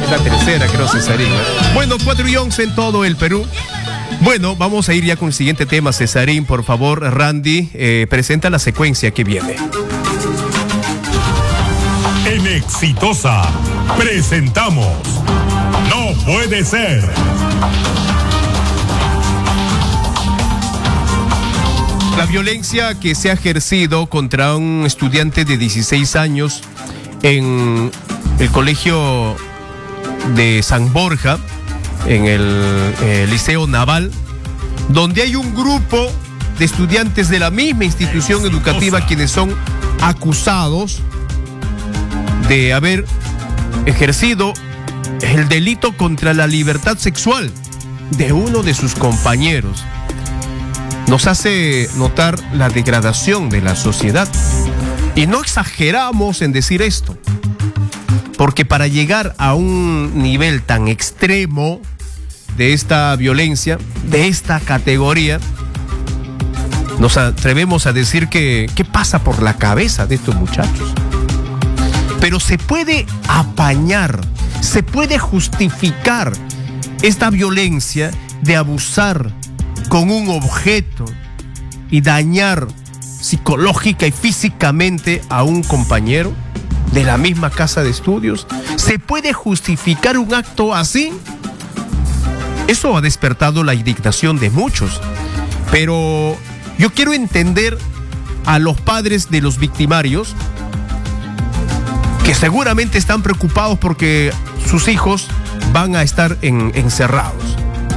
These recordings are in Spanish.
la tercera, creo, Cesarín. Bueno, 4:11 en todo el Perú. Bueno, vamos a ir ya con el siguiente tema, Cesarín. Por favor, Randy, presenta la secuencia que viene. En Exitosa presentamos No Puede Ser. La violencia que se ha ejercido contra un estudiante de 16 años en el colegio de San Borja, en el Liceo Naval, donde hay un grupo de estudiantes de la misma institución educativa quienes son acusados de haber ejercido el delito contra la libertad sexual de uno de sus compañeros. Nos hace notar la degradación de la sociedad. Y no exageramos en decir esto, porque para llegar a un nivel tan extremo de esta violencia, de esta categoría, nos atrevemos a decir que ¿qué pasa por la cabeza de estos muchachos? Pero se puede apañar, se puede justificar esta violencia de abusar con un objeto y dañar psicológica y físicamente a un compañero de la misma casa de estudios. ¿Se puede justificar un acto así? Eso ha despertado la indignación de muchos, pero yo quiero entender a los padres de los victimarios, que seguramente están preocupados porque sus hijos van a estar encerrados,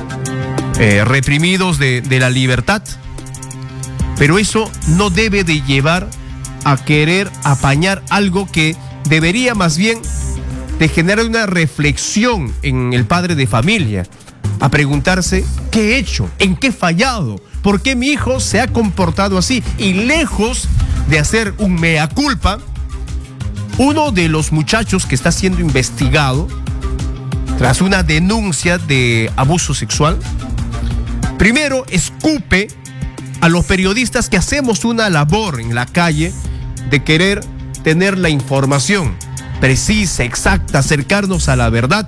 reprimidos de la libertad. Pero eso no debe de llevar a querer apañar algo que debería más bien de generar una reflexión en el padre de familia, a preguntarse: ¿qué he hecho? ¿En qué he fallado? ¿Por qué mi hijo se ha comportado así? Y lejos de hacer un mea culpa, uno de los muchachos que está siendo investigado tras una denuncia de abuso sexual, primero escupe a los periodistas que hacemos una labor en la calle de querer tener la información precisa, exacta, acercarnos a la verdad.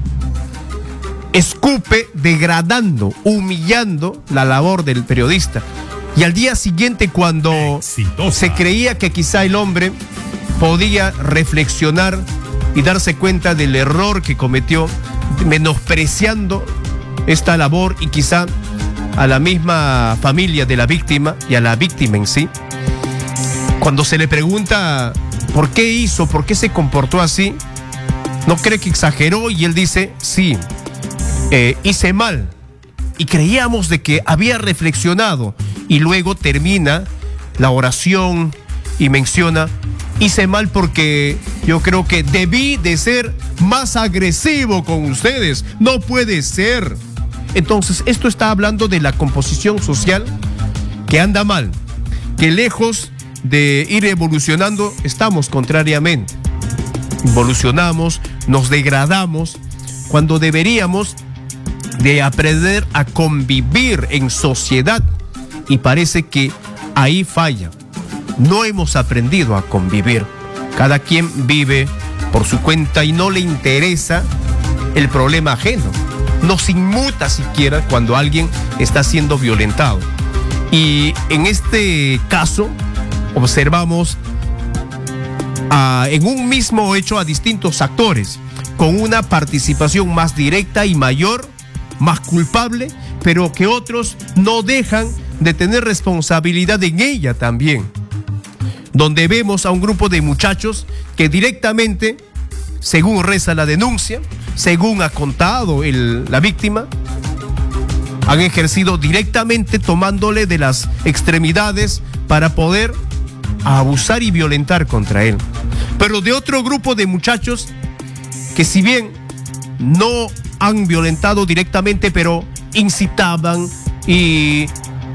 Escupe degradando, humillando la labor del periodista. Y al día siguiente, cuando se creía que quizá el hombre podía reflexionar y darse cuenta del error que cometió, menospreciando esta labor y quizá a la misma familia de la víctima y a la víctima en sí, cuando se le pregunta por qué hizo, por qué se comportó así, no cree que exageró y él dice: sí, hice mal, y creíamos de que había reflexionado, y luego termina la oración y menciona: hice mal porque yo creo que debí de ser más agresivo con ustedes. No puede ser. Entonces, esto está hablando de la composición social que anda mal, que lejos de ir evolucionando, estamos contrariamente. Evolucionamos, nos degradamos, cuando deberíamos de aprender a convivir en sociedad, y parece que ahí falla. No hemos aprendido a convivir. Cada quien vive por su cuenta y no le interesa el problema ajeno. No se inmuta siquiera cuando alguien está siendo violentado. Y en este caso observamos en un mismo hecho a distintos actores, con una participación más directa y mayor, más culpable, pero que otros no dejan de tener responsabilidad en ella también. Donde vemos a un grupo de muchachos que directamente, según reza la denuncia, según ha contado la víctima, han ejercido directamente, tomándole de las extremidades para poder abusar y violentar contra él. Pero de otro grupo de muchachos que, si bien no han violentado directamente, pero incitaban y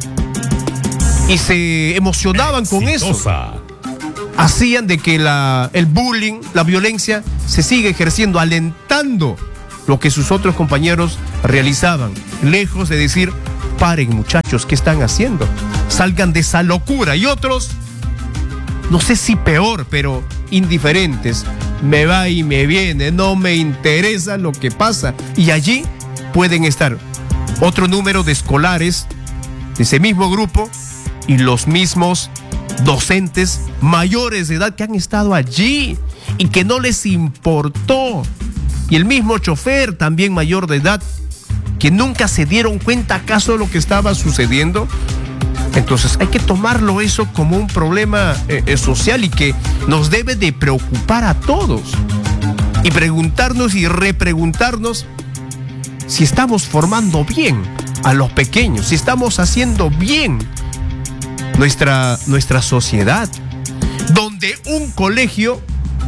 se emocionaban con eso, hacían de que el bullying, la violencia se siga ejerciendo, alentando lo que sus otros compañeros realizaban, lejos de decir: paren, muchachos, ¿qué están haciendo? Salgan de esa locura. Y otros, no sé si peor, pero indiferentes, me va y me viene, no me interesa lo que pasa. Y allí pueden estar otro número de escolares de ese mismo grupo y los mismos docentes mayores de edad que han estado allí y que no les importó. Y el mismo chofer, también mayor de edad, que nunca se dieron cuenta acaso de lo que estaba sucediendo. Entonces hay que tomarlo eso como un problema social y que nos debe de preocupar a todos. Y preguntarnos y repreguntarnos si estamos formando bien a los pequeños, si estamos haciendo bien nuestra sociedad, donde un colegio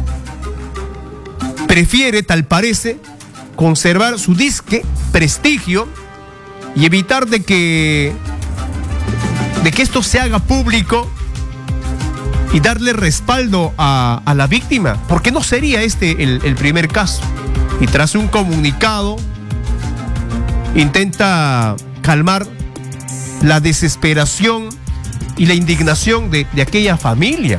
prefiere, tal parece, conservar su disque prestigio y evitar de que esto se haga público y darle respaldo a la víctima, porque no sería este el primer caso. Y tras un comunicado intenta calmar la desesperación y la indignación de aquella familia.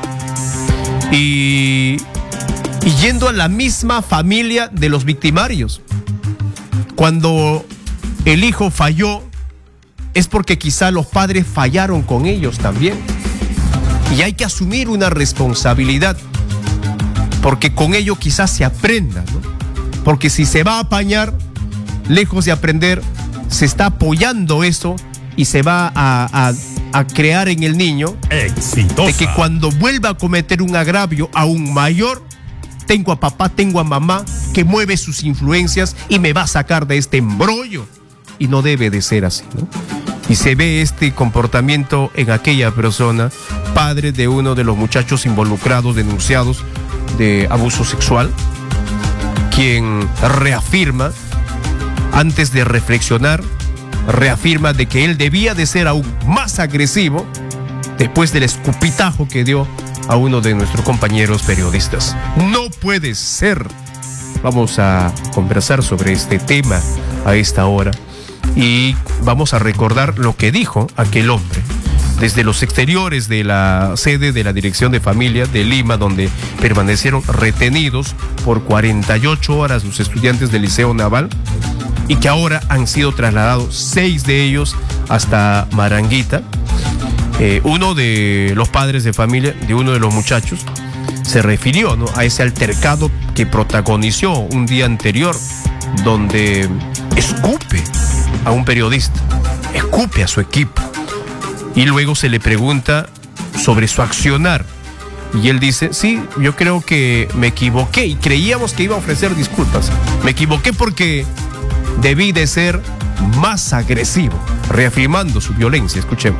Y yendo a la misma familia de los victimarios. Cuando el hijo falló, es porque quizá los padres fallaron con ellos también. Y hay que asumir una responsabilidad, porque con ello quizás se aprenda, ¿no? Porque si se va a apañar, lejos de aprender, se está apoyando eso y se va a crear en el niño Exitosa. de que cuando vuelva a cometer un agravio aún mayor, tengo a papá, tengo a mamá que mueve sus influencias y me va a sacar de este embrollo. Y no debe de ser así, ¿no? Y se ve este comportamiento en aquella persona, padre de uno de los muchachos involucrados, denunciados de abuso sexual, quien reafirma, antes de reflexionar, reafirma de que él debía de ser aún más agresivo después del escupitajo que dio a uno de nuestros compañeros periodistas. No puede ser. Vamos a conversar sobre este tema a esta hora y vamos a recordar lo que dijo aquel hombre desde los exteriores de la sede de la Dirección de Familia de Lima, donde permanecieron retenidos por 48 horas los estudiantes del Liceo Naval y que ahora han sido trasladados 6 de ellos hasta Maranguita. Uno de los padres de familia de uno de los muchachos se refirió, ¿no?, a ese altercado que protagonizó un día anterior, donde escupe a un periodista, escupe a su equipo, y luego se le pregunta sobre su accionar y él dice: sí, yo creo que me equivoqué y creíamos que iba a ofrecer disculpas, me equivoqué porque debí de ser más agresivo, reafirmando su violencia. Escuchemos.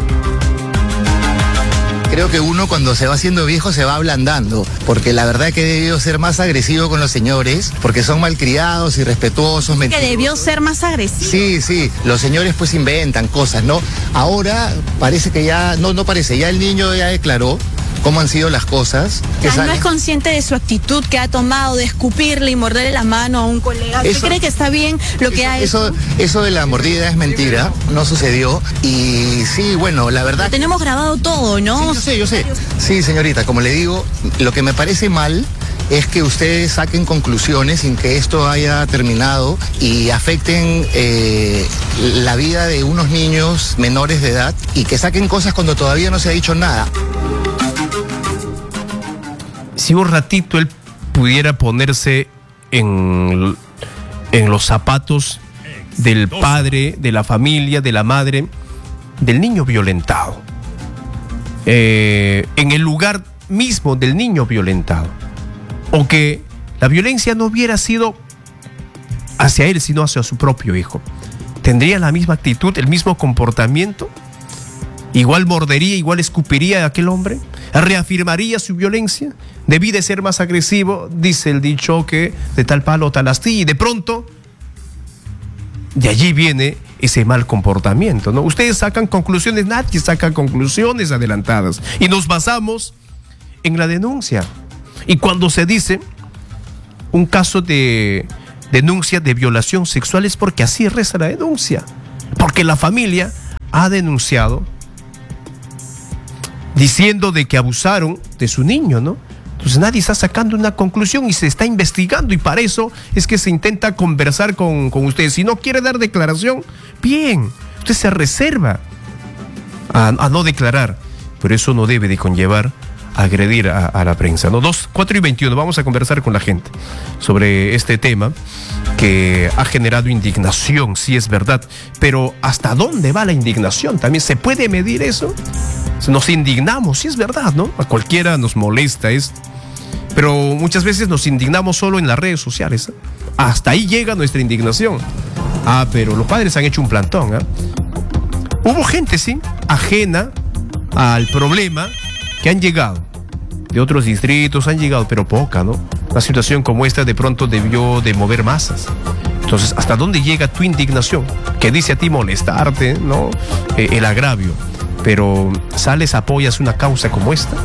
Creo que uno cuando se va haciendo viejo se va ablandando, porque la verdad que debió ser más agresivo con los señores, porque son malcriados, irrespetuosos, que debió ser más agresivo. Sí, los señores pues inventan cosas, ¿no? Ahora parece que ya, no parece, ya el niño ya declaró cómo han sido las cosas. No es consciente de su actitud que ha tomado de escupirle y morderle la mano a un colega. ¿Usted cree que está bien lo que ha hecho? Eso de la mordida es mentira, no sucedió. Y sí, bueno, la verdad... Lo tenemos grabado todo, ¿no? Sí, yo sé. Sí, señorita, como le digo, lo que me parece mal es que ustedes saquen conclusiones sin que esto haya terminado y afecten la vida de unos niños menores de edad y que saquen cosas cuando todavía no se ha dicho nada. Si un ratito él pudiera ponerse en los zapatos del padre, de la familia, de la madre, del niño violentado, en el lugar mismo del niño violentado, o que la violencia no hubiera sido hacia él, sino hacia su propio hijo, ¿tendría la misma actitud, el mismo comportamiento? ¿Igual mordería, igual escupiría a aquel hombre? ¿Reafirmaría su violencia? Debí de ser más agresivo, dice el dicho que de tal palo tal astilla, y de pronto de allí viene ese mal comportamiento, ¿no? Ustedes sacan conclusiones, nadie saca conclusiones adelantadas y nos basamos en la denuncia. Y cuando se dice un caso de denuncia de violación sexual es porque así reza la denuncia, porque la familia ha denunciado diciendo de que abusaron de su niño, ¿no? Entonces nadie está sacando una conclusión y se está investigando, y para eso es que se intenta conversar con usted. Si no quiere dar declaración, bien, usted se reserva a no declarar, pero eso no debe de conllevar agredir a la prensa, ¿no? 4:21, vamos a conversar con la gente sobre este tema que ha generado indignación, sí es verdad, pero ¿hasta dónde va la indignación? ¿También se puede medir eso? Nos indignamos, sí es verdad, ¿no? A cualquiera nos molesta esto, pero muchas veces nos indignamos solo en las redes sociales, ¿eh? Hasta ahí llega nuestra indignación. Pero los padres han hecho un plantón, ¿eh? Hubo gente, sí, ajena al problema, que han llegado de otros distritos, han llegado, pero poca, ¿no? Una situación como esta de pronto debió de mover masas. Entonces, ¿hasta dónde llega tu indignación? Que dice a ti molestarte, ¿no? El agravio. Pero sales, apoyas una causa como esta.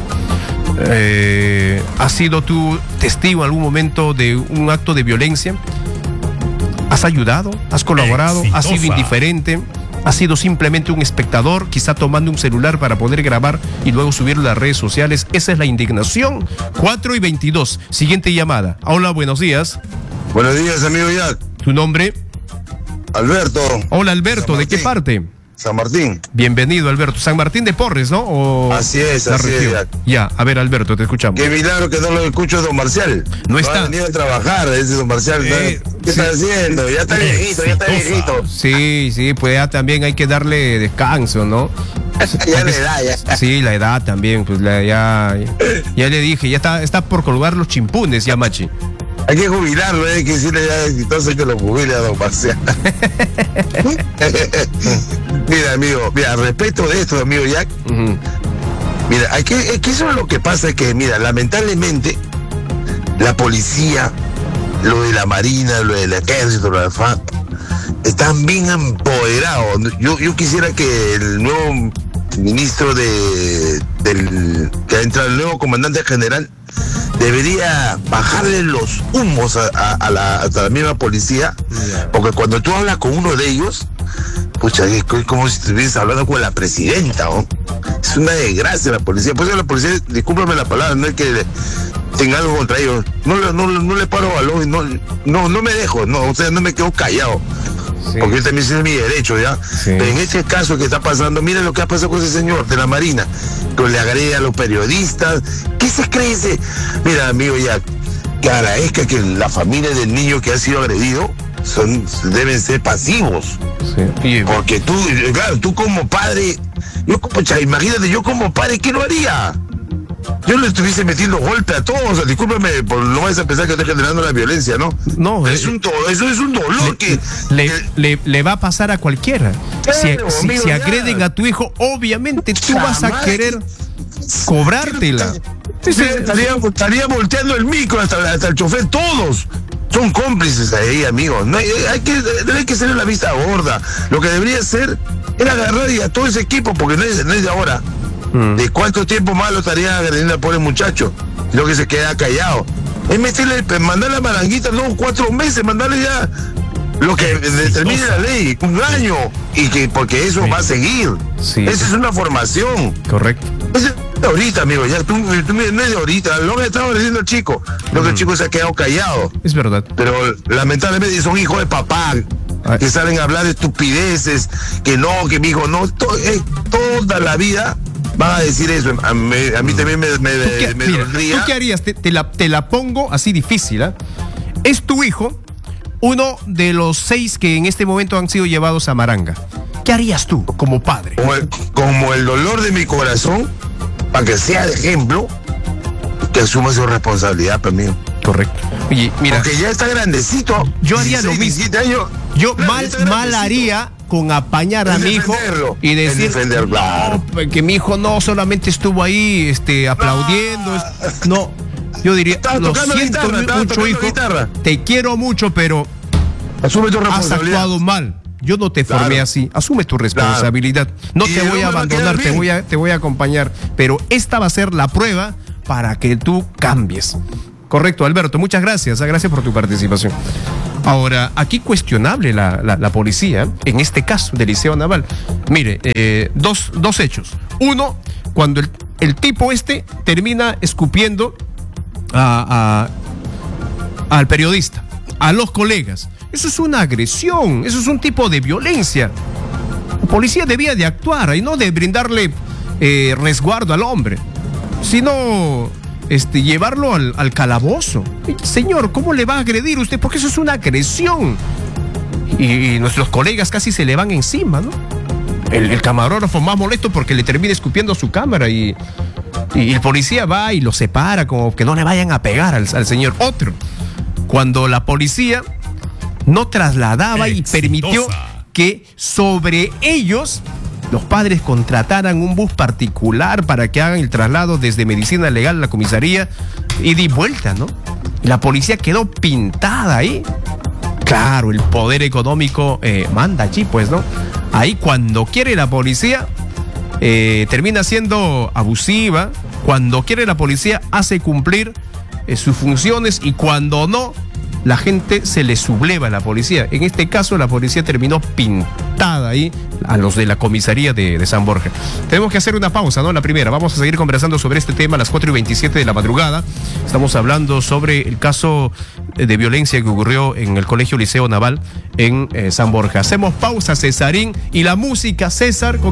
¿Has sido tú testigo en algún momento de un acto de violencia? ¿Has ayudado? ¿Has colaborado? Exitosa. ¿Has sido indiferente? ¿Ha sido simplemente un espectador, quizá tomando un celular para poder grabar y luego subirlo a las redes sociales? Esa es la indignación. 4:22. Siguiente llamada. Hola, buenos días. Buenos días, amigo Jack. ¿Tu nombre? Alberto. Hola, Alberto. ¿De qué parte? San Martín. Bienvenido, Alberto. San Martín de Porres, ¿no? Así es, la así es, región. Jack. Ya, a ver, Alberto, te escuchamos. Qué milagro que no lo escucho, don Marcial. No está. ha venido a trabajar, ese don Marcial. ¿Qué sí. está haciendo? Ya está viejito, ya está viejito. Sí, pues ya también hay que darle descanso, ¿no? Ya la edad, ya. Sí, la edad también, pues ya le dije, ya está por colgar los chimpunes, ya, Machi. Hay que jubilarlo, hay que decirle ya exitoso que lo jubile a don Marcial. Mira, amigo, respecto de esto, amigo Jack. Mira, es que eso es lo que pasa, es que, mira, lamentablemente, la policía, lo de la Marina, lo del Ejército, lo de la FARC, están bien empoderados. Yo quisiera que el nuevo ministro que ha entrado, el nuevo comandante general, debería bajarle los humos a la misma policía, porque cuando tú hablas con uno de ellos, pucha, es como si estuvieras hablando con la presidenta, ¿no? Es una desgracia la policía. Por eso la policía, discúlpame la palabra, no es que tenga algo contra ellos, no le paro balón, no me dejo, o sea, no me quedo callado. Sí. Porque también es mi derecho, ¿ya? Sí. Pero en este caso que está pasando, mira lo que ha pasado con ese señor de la Marina, que le agrede a los periodistas. ¿Qué se cree ese? Mira, amigo, ya, que agradezca que la familia del niño que ha sido agredido deben ser pasivos. Sí. Porque tú como padre, imagínate, yo como padre, ¿qué no haría? Yo le estuviese metiendo golpe a todos, o sea, discúlpame, no vayas a pensar que estoy generando la violencia, ¿no? No, eso es un dolor le va a pasar a cualquiera. Claro, si agreden a tu hijo, obviamente tú vas a querer cobrártela. Estaría volteando el micro hasta el chofer, todos. Son cómplices ahí, amigos. No hay que ser la vista gorda. Lo que debería ser era agarrar a todo ese equipo, porque no es de ahora. ¿De cuánto tiempo más lo estaría agrediendo al pobre muchacho? Lo que se queda callado. Es mandarle a Maranguita, no, 4 meses, mandarle ya lo que determine la ley, 1 año, porque eso va a seguir. Sí. Esa es una formación. Correcto. Eso es de ahorita, amigo, ya tú no es de ahorita, lo que estaba diciendo el chico, lo que el chico se ha quedado callado. Es verdad. Pero lamentablemente son hijos de papá. Que salen a hablar de estupideces, que mi hijo no, toda la vida van a decir eso. A mí también me dolería. ¿Tú qué harías? Te la pongo así difícil, ¿eh? Es tu hijo, uno de los 6 que en este momento han sido llevados a Maranga. ¿Qué harías tú como padre? Como el dolor de mi corazón, para que sea de ejemplo, que asuma su responsabilidad para mí. Correcto. Oye, mira, porque ya está grandecito. Yo haría lo mismo. Yo mal haría con apañar a mi hijo y decir claro. No, que mi hijo no solamente estuvo ahí aplaudiendo. No, yo diría, lo siento mucho, hijo, te quiero mucho, pero asume tu responsabilidad. Has actuado mal. Yo no te formé así. Asume tu responsabilidad. No te voy a abandonar, te voy a acompañar. Pero esta va a ser la prueba para que tú cambies. Correcto, Alberto. Muchas gracias. Gracias por tu participación. Ahora, aquí cuestionable la policía, en este caso del Liceo Naval. Mire, dos hechos. Uno, cuando el tipo termina escupiendo al periodista, a los colegas. Eso es una agresión, eso es un tipo de violencia. La policía debía de actuar y no de brindarle resguardo al hombre, sino llevarlo al calabozo. Señor, ¿cómo le va a agredir usted? Porque eso es una agresión. Y nuestros colegas casi se le van encima, ¿no? El camarógrafo más molesto porque le termina escupiendo su cámara y el policía va y lo separa como que no le vayan a pegar al señor. Otro, cuando la policía no trasladaba y permitió que sobre ellos los padres contrataran un bus particular para que hagan el traslado desde medicina legal a la comisaría y de vuelta, ¿no? Y la policía quedó pintada ahí. Claro, el poder económico manda allí, pues, ¿no? Ahí cuando quiere la policía termina siendo abusiva. Cuando quiere la policía hace cumplir sus funciones y cuando no, la gente se le subleva a la policía. En este caso, la policía terminó pintada ahí a los de la comisaría de San Borja. Tenemos que hacer una pausa, ¿no? La primera. Vamos a seguir conversando sobre este tema a las 4:27 de la madrugada. Estamos hablando sobre el caso de violencia que ocurrió en el Colegio Liceo Naval en San Borja. Hacemos pausa, Cesarín, y la música, César.